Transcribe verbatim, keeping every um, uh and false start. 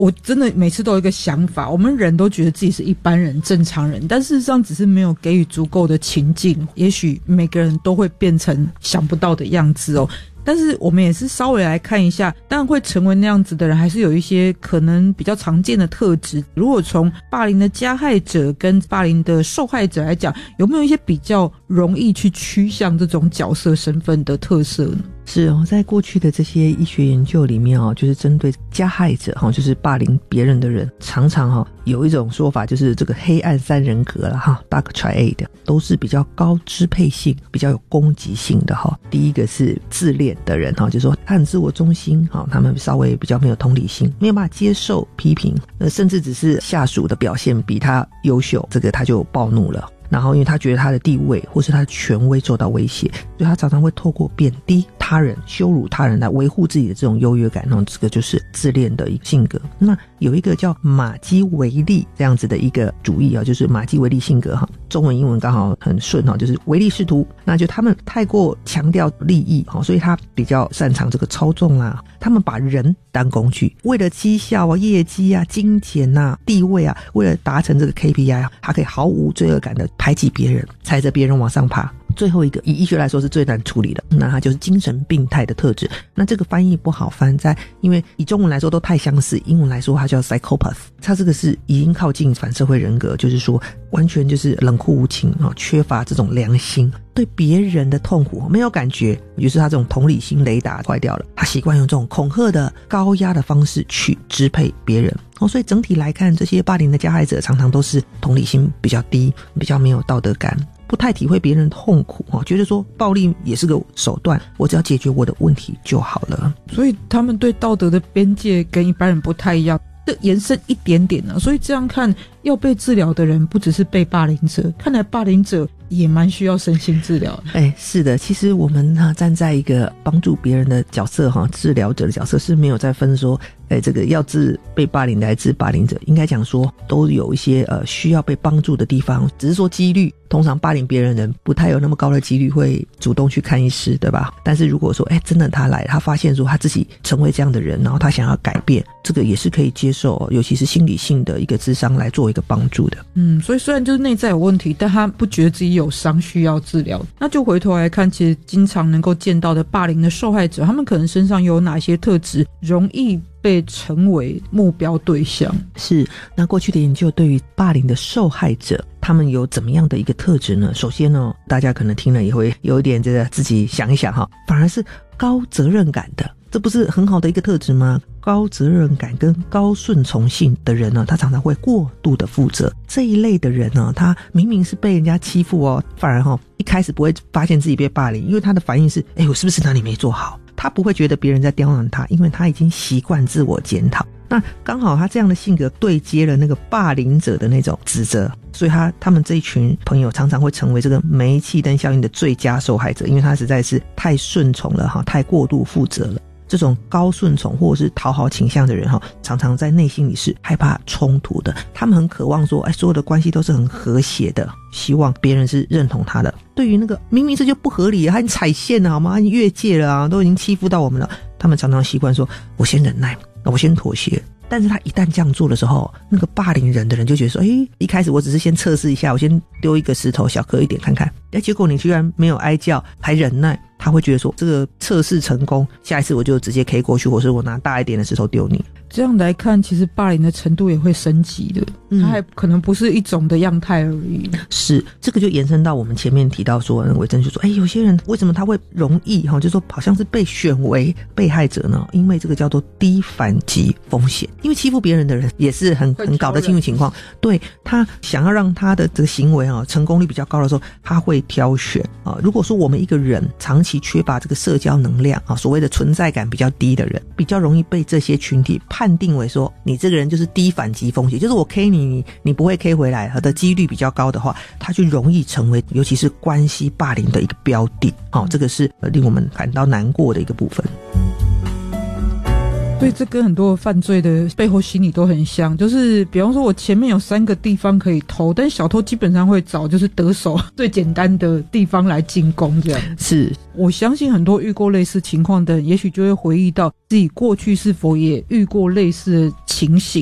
我真的每次都有一个想法，我们人都觉得自己是一般人正常人，但事实上只是没有给予足够的情境，也许每个人都会变成想不到的样子哦。但是我们也是稍微来看一下，当然会成为那样子的人还是有一些可能比较常见的特质。如果从霸凌的加害者跟霸凌的受害者来讲，有没有一些比较容易去趋向这种角色身份的特色呢？ 是哦，在过去的这些医学研究里面哦，就是针对加害者哈，就是霸凌别人的人，常常哈有一种说法，就是这个黑暗三人格了哈 ，Dark Triad 都是比较高支配性、比较有攻击性的哈。第一个是自恋的人哈，就是说他很自我中心哈，他们稍微比较没有同理心，没有办法接受批评，呃，甚至只是下属的表现比他优秀，这个他就暴怒了。然后因为他觉得他的地位或是他的权威受到威胁，所以他常常会透过贬低他人、羞辱他人来维护自己的这种优越感，然后这个就是自恋的一个性格。那有一个叫马基维利这样子的一个主义啊，就是马基维利性格哈，中文英文刚好很顺哈，就是唯利是图。那就他们太过强调利益哈，所以他比较擅长这个操纵啊，他们把人当工具，为了绩效啊、业绩啊、金钱啊、地位啊，为了达成这个 K P I 啊，他可以毫无罪恶感的排挤别人，踩着别人往上爬。最后一个以医学来说是最难处理的，那它就是精神病态的特质。那这个翻译不好翻，在因为以中文来说都太相似，英文来说它叫 psychopath， 它这个是已经靠近反社会人格，就是说完全就是冷酷无情，缺乏这种良心，对别人的痛苦没有感觉，于是他这种同理心雷达坏掉了，他习惯用这种恐吓的高压的方式去支配别人。哦，所以整体来看，这些霸凌的加害者常常都是同理心比较低，比较没有道德感，不太体会别人的痛苦，觉得说暴力也是个手段，我只要解决我的问题就好了。 所以他们对道德的边界跟一般人不太一样，这延伸一点点呢、啊。所以这样看，要被治疗的人不只是被霸凌者，看来霸凌者也蛮需要身心治疗的。 哎，是的，其实我们、啊、站在一个帮助别人的角色哈，治疗者的角色是没有在分说，哎，这个要治被霸凌的还是治霸凌者，应该讲说都有一些呃需要被帮助的地方，只是说几率，通常霸凌别人的人不太有那么高的几率会主动去看医师，对吧？但是如果说，哎，真的他来，他发现说他自己成为这样的人，然后他想要改变，这个也是可以接受，尤其是心理性的一个諮商来做一个帮助的。 嗯，所以虽然就是内在有问题，但他不觉得自己有伤需要治疗。那就回头来看，其实经常能够见到的霸凌的受害者，他们可能身上有哪些特质容易被成为目标对象？ 是，那过去的研究对于霸凌的受害者，他们有怎么样的一个特质呢？首先呢，大家可能听了也会有一点这个自己想一想哈，反而是高责任感的，这不是很好的一个特质吗？高责任感跟高顺从性的人呢，他常常会过度的负责。这一类的人呢，他明明是被人家欺负哦，反而哈、哦、一开始不会发现自己被霸凌，因为他的反应是，哎，我是不是哪里没做好？他不会觉得别人在刁难他，因为他已经习惯自我检讨。那刚好他这样的性格对接了那个霸凌者的那种指责，所以他他们这一群朋友常常会成为这个煤气灯效应的最佳受害者，因为他实在是太顺从了哈，太过度负责了。这种高顺从或者是讨好倾向的人哈，常常在内心里是害怕冲突的。他们很渴望说，哎，所有的关系都是很和谐的，希望别人是认同他的。对于那个明明这就不合理，他已经踩线了好吗？他已经越界了啊，都已经欺负到我们了。他们常常习惯说，我先忍耐，我先妥协。但是他一旦这样做的时候，那个霸凌人的人就觉得说，诶，一开始我只是先测试一下，我先丢一个石头小颗一点看看，诶，结果你居然没有哀叫还忍耐，他会觉得说这个测试成功，下一次我就直接 K 过去，或是我拿大一点的石头丢你。 这样来看，其实霸凌的程度也会升级的，它还可能不是一种的样态而已。 是，这个就延伸到我们前面提到说，伟珍就说，哎，有些人为什么他会容易哈，就说好像是被选为被害者呢？因为这个叫做低反击风险，因为欺负别人的人也是很很搞得清楚情况，对他想要让他的这个行为啊成功率比较高的时候，他会挑选啊。如果说我们一个人长期缺乏这个社交能量啊，所谓的存在感比较低的人，比较容易被这些群体判定为说你这个人就是低反击风险，就是我 K 你你你不会 K 回来，他的几率比较高的话，他就容易成为尤其是关系霸凌的一个标的。好、哦，这个是令我们感到难过的一个部分。 对，这跟很多犯罪的背后心理都很像，就是比方说我前面有三个地方可以偷，但小偷基本上会找就是得手最简单的地方来进攻，这样。 是， 我相信很多遇过类似情况的人，也许就会回忆到自己过去是否也遇过类似的情形。